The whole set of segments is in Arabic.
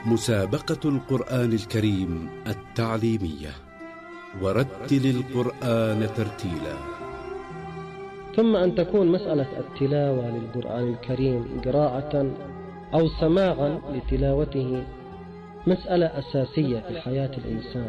مسابقة القرآن الكريم التعليمية، ورتل القرآن ترتيلا. ثم أن تكون مسألة التلاوة للقرآن الكريم قراءة أو سماعا لتلاوته مسألة أساسية في حياة الإنسان،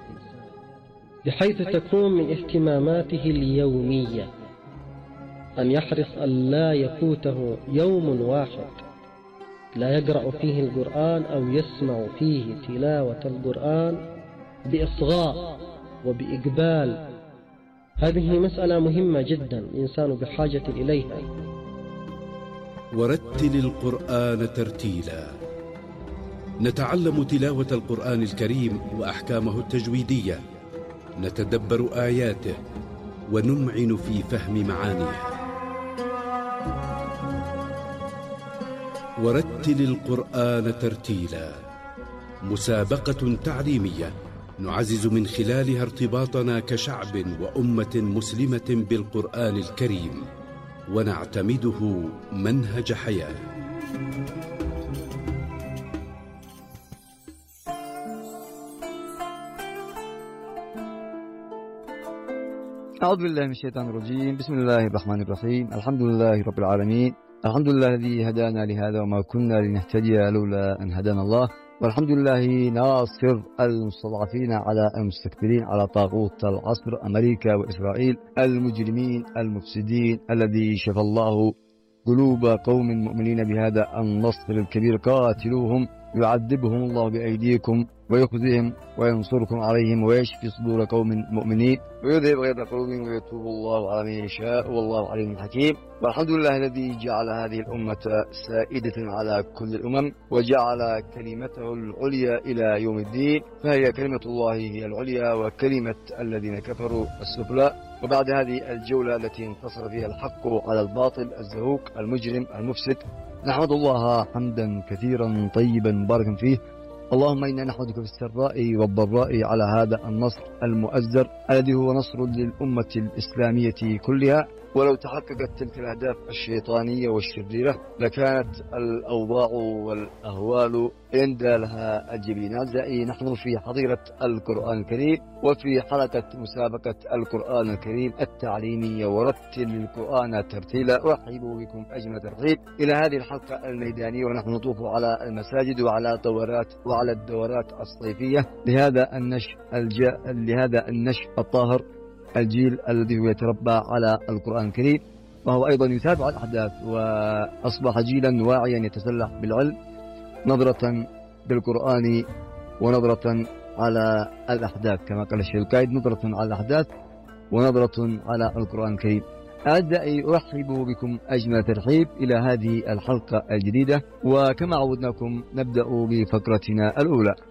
بحيث تكون من اهتماماته اليومية أن يحرص أن لا يفوته يوم واحد لا يقرأ فيه القرآن أو يسمع فيه تلاوة القرآن بإصغاء وبإقبال. هذه مسألة مهمة جدا الإنسان بحاجة إليها. ورتل القرآن ترتيلا، نتعلم تلاوة القرآن الكريم وأحكامه التجويدية، نتدبر آياته ونمعن في فهم معانيه. ورتل القرآن ترتيلا، مسابقة تعليمية نعزز من خلالها ارتباطنا كشعب وأمة مسلمة بالقرآن الكريم، ونعتمده منهج حياة. أعوذ بالله من الشيطان الرجيم. بسم الله الرحمن الرحيم. الحمد لله رب العالمين، الحمد لله الذي هدانا لهذا وما كنا لنهتدي لولا أن هدانا الله، والحمد لله ناصر المستضعفين على المستكبرين على طاغوت العصر أمريكا وإسرائيل المجرمين المفسدين، الذي شفى الله قلوب قوم مؤمنين بهذا النصر الكبير. قاتلوهم يعذبهم الله بأيديكم ويخزيهم وينصركم عليهم ويشفي صدور قوم مؤمنين ويذهب غيظ قوم ويتوب الله على من يشاء والله عليم حكيم. والحمد لله الذي جعل هذه الأمة سائدة على كل الأمم وجعل كلمته العليا إلى يوم الدين، فهي كلمة الله هي العليا وكلمة الذين كفروا السفلى. وبعد هذه الجولة التي انتصر فيها الحق على الباطل الزهوق المجرم المفسد، نحمد الله حمدا كثيرا طيبا مباركا فيه. اللهم إنا نحمدك في السراء والضراء على هذا النصر المؤزر الذي هو نصر للأمة الإسلامية كلها. ولو تحققت تلك الأهداف الشيطانية والشريرة لكانت الأوضاع والأهوال عند لها الجبينات. نحن في حظيرة القرآن الكريم وفي حلقة مسابقة القرآن الكريم التعليمية ورتل القرآن ترتيلا. أرحب بكم أجمل ترحيب إلى هذه الحلقة الميدانية، ونحن نطوف على المساجد وعلى الدورات الصيفية لهذا النشء الطاهر، الجيل الذي هو يتربى على القرآن الكريم، وهو أيضا يتابع الأحداث وأصبح جيلا واعيا يتسلح بالعلم نظرة بالقرآن ونظرة على الأحداث، كما قال الشيخ القائد، نظرة على الأحداث ونظرة على القرآن الكريم. أعزائي أرحب بكم أجمل ترحيب إلى هذه الحلقة الجديدة، وكما عودناكم نبدأ بفقرتنا الأولى.